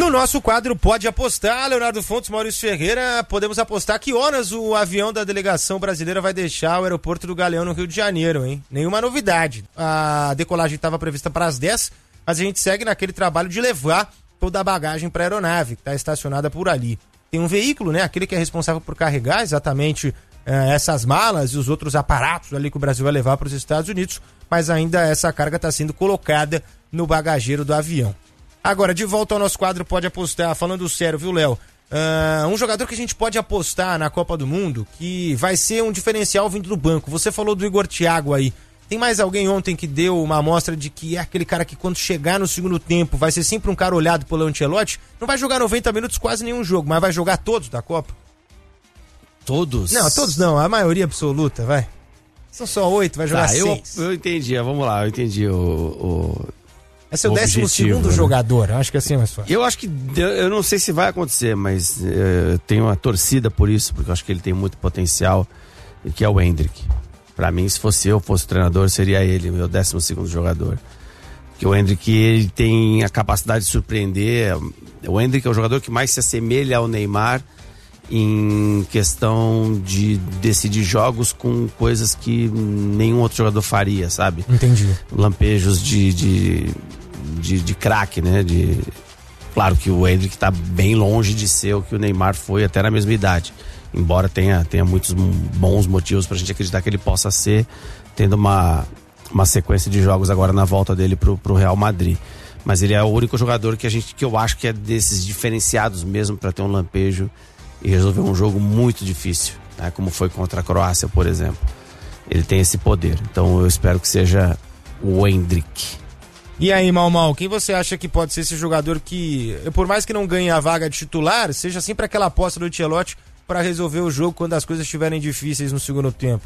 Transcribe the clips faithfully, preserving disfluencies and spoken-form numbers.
No nosso quadro Pode Apostar, Leonardo Fontes, Maurício Ferreira, podemos apostar que horas o avião da delegação brasileira vai deixar o aeroporto do Galeão no Rio de Janeiro, hein? Nenhuma novidade. A decolagem estava prevista para as dez, mas a gente segue naquele trabalho de levar toda a bagagem para a aeronave, que está estacionada por ali. Tem um veículo, né? Aquele que é responsável por carregar exatamente eh, essas malas e os outros aparatos ali que o Brasil vai levar para os Estados Unidos, mas ainda essa carga está sendo colocada no bagageiro do avião. Agora, de volta ao nosso quadro Pode Apostar, falando sério, viu, Léo? Uh, um jogador que a gente pode apostar na Copa do Mundo, que vai ser um diferencial vindo do banco. Você falou do Igor Thiago aí. Tem mais alguém ontem que deu uma amostra de que é aquele cara que quando chegar no segundo tempo vai ser sempre um cara olhado pelo Ancelotti? Não vai jogar noventa minutos quase nenhum jogo, mas vai jogar todos da Copa? Todos? Não, todos não, a maioria absoluta, vai. São só oito, vai jogar tá, eu, seis. Eu entendi, vamos lá, eu entendi o... o... Esse é o décimo segundo né? jogador, eu acho que assim é mais fácil. Eu acho que, eu não sei se vai acontecer, mas eu tenho uma torcida por isso, porque eu acho que ele tem muito potencial, que é o Endrick. Pra mim, se fosse eu, fosse o treinador, seria ele, o meu décimo segundo jogador. Porque o Endrick, ele tem a capacidade de surpreender. O Endrick é o jogador que mais se assemelha ao Neymar em questão de decidir jogos com coisas que nenhum outro jogador faria, sabe? Entendi. Lampejos de... de de, de craque, né? De... Claro que o Endrick tá bem longe de ser o que o Neymar foi até na mesma idade, embora tenha, tenha muitos bons motivos pra gente acreditar que ele possa ser, tendo uma, uma sequência de jogos agora na volta dele pro, pro Real Madrid. Mas ele é o único jogador que, a gente, que eu acho que é desses diferenciados mesmo pra ter um lampejo e resolver um jogo muito difícil, né? Como foi contra a Croácia, por exemplo. Ele tem esse poder, então eu espero que seja o Endrick. E aí, Mal Mal, quem você acha que pode ser esse jogador que, por mais que não ganhe a vaga de titular, seja sempre aquela aposta do Ancelotti para resolver o jogo quando as coisas estiverem difíceis no segundo tempo?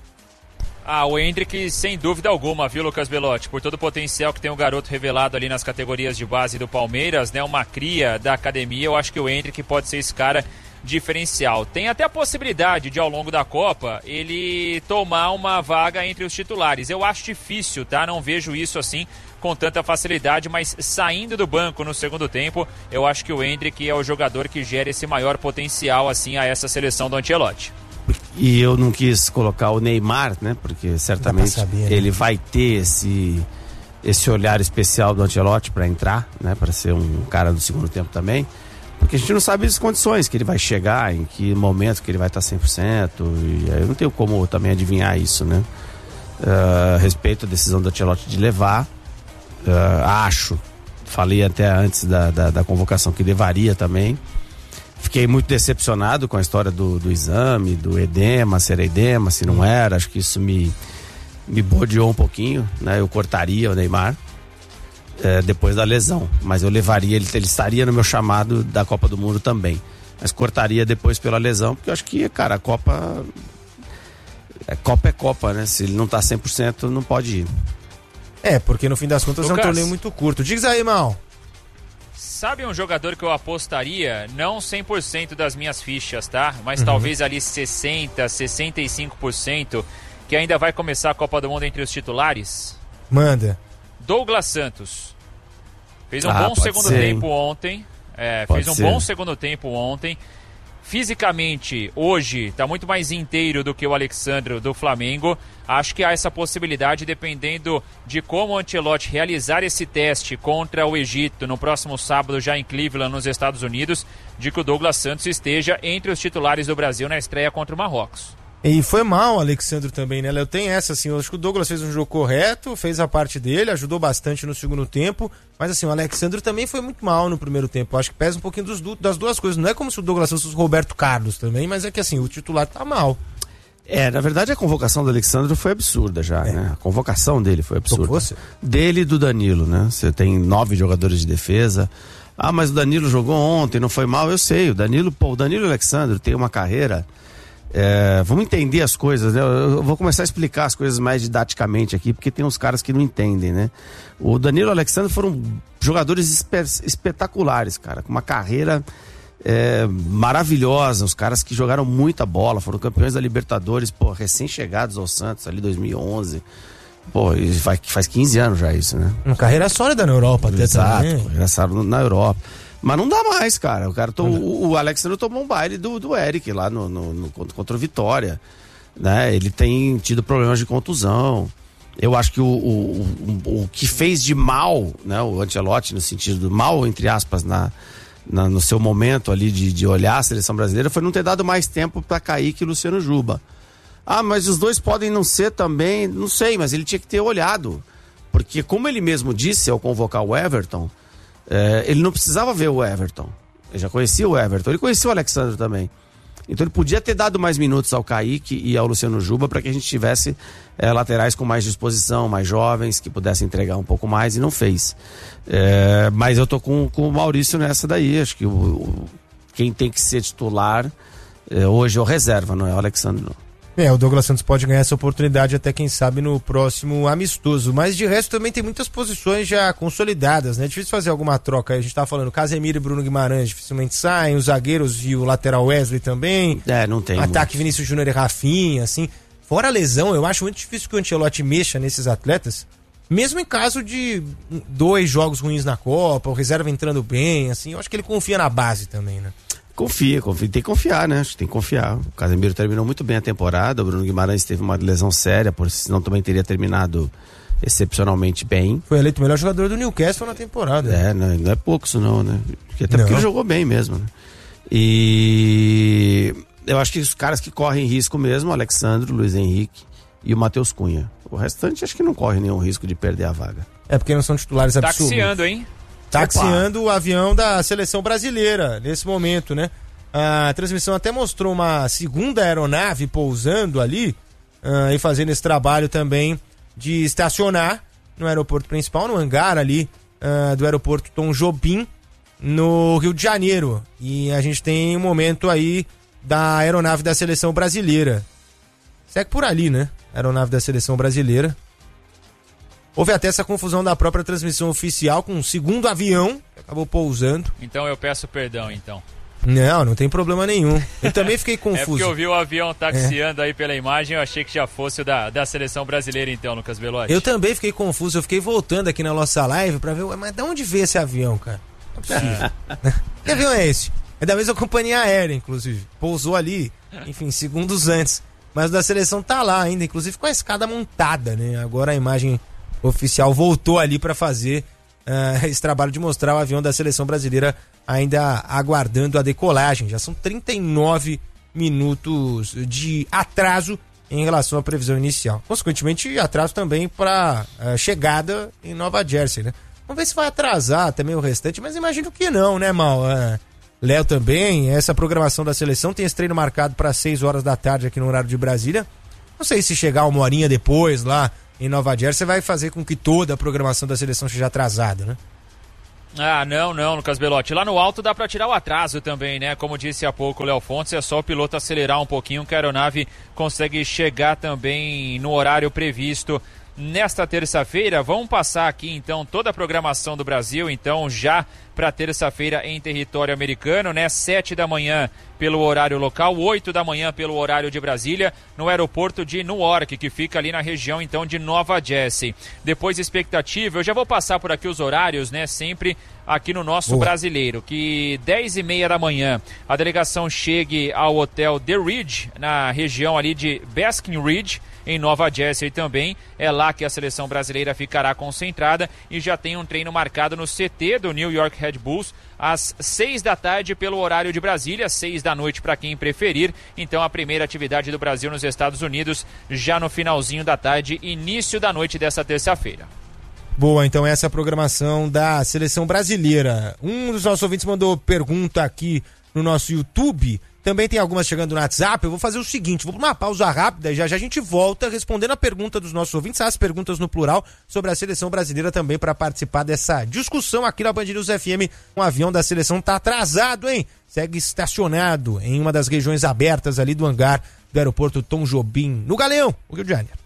Ah, o Endrick, sem dúvida alguma, viu, Lucas Belotti? Por todo o potencial que tem o garoto revelado ali nas categorias de base do Palmeiras, né? Uma cria da academia, eu acho que o Endrick pode ser esse cara diferencial. Tem até a possibilidade de, ao longo da Copa, ele tomar uma vaga entre os titulares. Eu acho difícil, tá? Não vejo isso assim com tanta facilidade, mas saindo do banco no segundo tempo, eu acho que o Endrick é o jogador que gera esse maior potencial assim a essa seleção do Ancelotti. E eu não quis colocar o Neymar, né? Porque certamente saber, né? Ele vai ter esse, esse olhar especial do Ancelotti para entrar, né? Para ser um cara do segundo tempo também. Porque a gente não sabe as condições que ele vai chegar, em que momento que ele vai estar cem por cento. E eu não tenho como também adivinhar isso, né? Uh, respeito a decisão do Ancelotti de levar. Uh, acho, falei até antes da, da, da convocação que levaria também. Fiquei muito decepcionado com a história do, do exame, do edema, se era edema, se não era. Acho que isso me, me bodeou um pouquinho, né? Eu cortaria o Neymar é, depois da lesão, mas eu levaria, ele, ele estaria no meu chamado da Copa do Mundo também, mas cortaria depois pela lesão, porque eu acho que, cara, a Copa é Copa é Copa, né? Se ele não tá cem por cento, não pode ir. É, porque no fim das contas Lucas, é um torneio muito curto. Diz aí, Mal. Sabe um jogador que eu apostaria, não cem por cento das minhas fichas, tá? Mas uhum. talvez ali sessenta, sessenta e cinco por cento, que ainda vai começar a Copa do Mundo entre os titulares? Manda. Douglas Santos. Fez um ah, bom segundo ser, tempo ontem. É, fez um ser. bom segundo tempo ontem. Fisicamente, hoje, está muito mais inteiro do que o Alexandro do Flamengo. Acho que há essa possibilidade, dependendo de como o Ancelotti realizar esse teste contra o Egito no próximo sábado, já em Cleveland, nos Estados Unidos, de que o Douglas Santos esteja entre os titulares do Brasil na estreia contra o Marrocos. E foi mal o Alexandro também, né? Eu tenho essa, assim, eu acho que o Douglas fez um jogo correto, fez a parte dele, ajudou bastante no segundo tempo, mas assim, o Alexandro também foi muito mal no primeiro tempo. Eu acho que pesa um pouquinho dos, das duas coisas. Não é como se o Douglas fosse o Roberto Carlos também, mas é que assim, o titular tá mal. É, na verdade a convocação do Alexandre foi absurda já, é. né? A convocação dele foi absurda. Você? Dele e do Danilo, né? Você tem nove jogadores de defesa. Ah, mas o Danilo jogou ontem, não foi mal, eu sei. O Danilo, pô, o Danilo e o Alexandre tem uma carreira... É, vamos entender as coisas, né? Eu vou começar a explicar as coisas mais didaticamente aqui, porque tem uns caras que não entendem, né? O Danilo e o Alexandre foram jogadores espe- espetaculares, cara, com uma carreira é, maravilhosa, os caras que jogaram muita bola, foram campeões da Libertadores, pô, recém-chegados ao Santos ali em dois mil e onze, pô, e faz, faz quinze anos já isso, né? Uma carreira sólida na Europa até. Exato, também. carreira sólida na Europa. Mas não dá mais, cara. O, cara to, o, o Alexandre tomou um baile do, do Eric lá no, no, no, contra o Vitória. Né? Ele tem tido problemas de contusão. Eu acho que o, o, o, o que fez de mal, né, o Ancelotti, no sentido do mal, entre aspas, na, na, no seu momento ali de, de olhar a seleção brasileira, foi não ter dado mais tempo para Kaique e Luciano Juba. Ah, mas os dois podem não ser também, não sei, mas ele tinha que ter olhado. Porque, como ele mesmo disse ao convocar o Everton, é, ele não precisava ver o Everton. Ele já conhecia o Everton, ele conhecia o Alexandre também. Então ele podia ter dado mais minutos ao Kaique e ao Luciano Juba para que a gente tivesse é, laterais com mais disposição, mais jovens, que pudessem entregar um pouco mais, e não fez. É, mas eu tô com, com o Maurício nessa daí. Acho que o, o, quem tem que ser titular é, hoje é o reserva, não é o Alexandre, não. É, o Douglas Santos pode ganhar essa oportunidade até, quem sabe, no próximo amistoso. Mas de resto também tem muitas posições já consolidadas, né? É difícil fazer alguma troca. A gente tá falando Casemiro e Bruno Guimarães dificilmente saem, os zagueiros e o lateral Wesley também. É, não tem. Ataque muito. Vinícius Júnior e Rafinha, assim. Fora a lesão, eu acho muito difícil que o Ancelotti mexa nesses atletas, mesmo em caso de dois jogos ruins na Copa, o reserva entrando bem, assim. Eu acho que ele confia na base também, né? Confia, confia, tem que confiar, né? Acho que tem que confiar. O Casemiro terminou muito bem a temporada, o Bruno Guimarães teve uma lesão séria, por senão também teria terminado excepcionalmente bem. Foi eleito o melhor jogador do Newcastle na temporada. É, não, não é pouco isso não, né? Porque até não. Porque ele jogou bem mesmo, né? E eu acho que os caras que correm risco mesmo, o Alexandre, o Luiz Henrique e o Matheus Cunha. O restante acho que não corre nenhum risco de perder a vaga. É porque não são titulares absurdos. Taxiando, hein? Taxiando o avião da seleção brasileira nesse momento, né? A transmissão até mostrou uma segunda aeronave pousando ali uh, e fazendo esse trabalho também de estacionar no aeroporto principal, no hangar ali uh, do aeroporto Tom Jobim, no Rio de Janeiro. E a gente tem um momento aí da aeronave da seleção brasileira. Segue por ali, né? Aeronave da seleção brasileira. Houve até essa confusão da própria transmissão oficial com um segundo avião que acabou pousando. Então eu peço perdão, então. Não, não tem problema nenhum. Eu também fiquei confuso. É porque eu vi o avião taxiando é. aí pela imagem, eu achei que já fosse o da, da seleção brasileira, então, Lucas Belotti. Eu também fiquei confuso, eu fiquei voltando aqui na nossa live pra ver, mas de onde veio esse avião, cara? Não é possível. Que avião é esse? É da mesma companhia aérea, inclusive. Pousou ali, enfim, segundos antes. Mas o da seleção tá lá ainda, inclusive com a escada montada, né? Agora a imagem oficial voltou ali para fazer uh, esse trabalho de mostrar o avião da seleção brasileira ainda aguardando a decolagem. Já são trinta e nove minutos de atraso em relação à previsão inicial. Consequentemente, atraso também para a uh, chegada em Nova Jersey, né? Vamos ver se vai atrasar também o restante, mas imagino que não, né, Mal? Uh, Léo também, essa programação da seleção tem esse treino marcado para seis horas da tarde aqui no horário de Brasília. Não sei se chegar uma horinha depois lá em Nova Jersey vai fazer com que toda a programação da seleção seja atrasada, né? Ah, não, não, Lucas Belotti. Lá no alto dá pra tirar o atraso também, né? Como disse há pouco o Léo Fontes, é só o piloto acelerar um pouquinho que a aeronave consegue chegar também no horário previsto. Nesta terça-feira, vamos passar aqui então toda a programação do Brasil, então já para terça-feira em território americano, né? Sete da manhã pelo horário local, oito da manhã pelo horário de Brasília, no aeroporto de Newark, que fica ali na região então de Nova Jersey. Depois expectativa, eu já vou passar por aqui os horários, né? Sempre aqui no nosso Boa. brasileiro, que dez e meia da manhã a delegação chegue ao hotel The Ridge, na região ali de Basking Ridge, em Nova Jersey também. É lá que a seleção brasileira ficará concentrada e já tem um treino marcado no C T do New York Red Bulls às seis da tarde pelo horário de Brasília, seis da noite para quem preferir. Então a primeira atividade do Brasil nos Estados Unidos já no finalzinho da tarde, início da noite dessa terça-feira. Boa, então essa é a programação da seleção brasileira. Um dos nossos ouvintes mandou pergunta aqui no nosso YouTube. Também tem algumas chegando no WhatsApp. Eu vou fazer o seguinte, vou para uma pausa rápida e já já a gente volta respondendo a pergunta dos nossos ouvintes, as perguntas no plural sobre a seleção brasileira também, para participar dessa discussão aqui na Band News F M. Um avião da seleção tá atrasado, hein? Segue estacionado em uma das regiões abertas ali do hangar do aeroporto Tom Jobim, no Galeão, o Rio de Janeiro.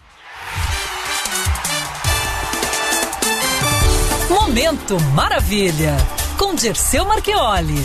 Momento Maravilha, com Dirceu Marchioli.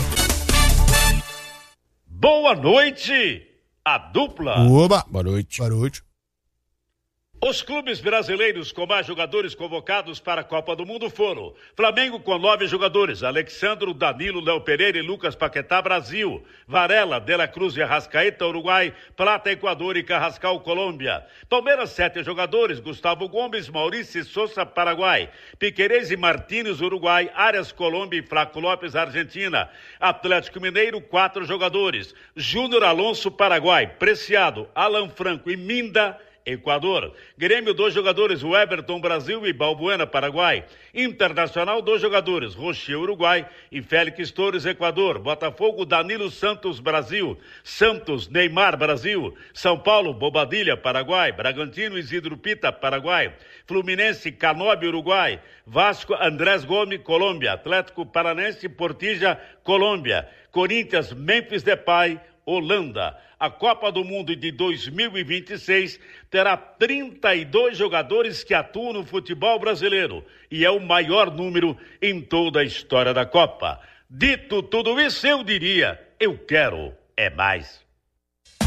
Boa noite, a dupla. Oba, boa noite. Boa noite. Os clubes brasileiros com mais jogadores convocados para a Copa do Mundo foram: Flamengo com nove jogadores, Alexandro, Danilo, Léo Pereira e Lucas Paquetá, Brasil; Varela, De La Cruz e Arrascaeta, Uruguai; Plata, Equador e Carrascal, Colômbia; Palmeiras, sete jogadores, Gustavo Gomes, Maurício Sousa, Paraguai; Piquerez e Martínez, Uruguai; Arias, Colômbia e Flaco Lopes, Argentina; Atlético Mineiro, quatro jogadores, Júnior Alonso, Paraguai; Preciado, Alan Franco e Minda, Equador; Grêmio, dois jogadores, o Everton, Brasil e Balbuena, Paraguai; Internacional, dois jogadores, Rocher, Uruguai e Félix Torres, Equador; Botafogo, Danilo Santos, Brasil; Santos, Neymar, Brasil; São Paulo, Bobadilha, Paraguai; Bragantino, Isidro Pita, Paraguai; Fluminense, Canobi, Uruguai; Vasco, Andrés Gomes, Colômbia; Atlético Paranense, Portija, Colômbia; Corinthians, Memphis Depay, Holanda. A Copa do Mundo de dois mil e vinte e seis terá trinta e dois jogadores que atuam no futebol brasileiro e é o maior número em toda a história da Copa. Dito tudo isso, eu diria, eu quero é mais.